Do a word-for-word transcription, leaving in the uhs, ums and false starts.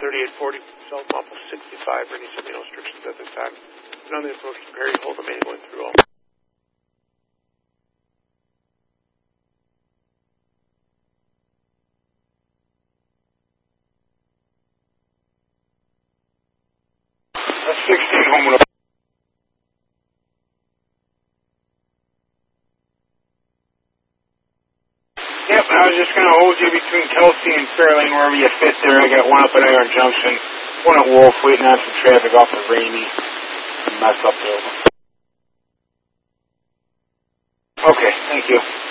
thirty-eight forty, South Mumble sixty-five, Rennie sent me no restrictions at this time. And on the approach to Perry, hold the main going through all. That's sixteen home with a... Yep, I was just going to hold you between Kelsey and Fairlane, wherever you fit there. I got one up at Iron Junction, one at Wolf, waiting on some traffic off of Rainy. Mess up there. Okay, thank you.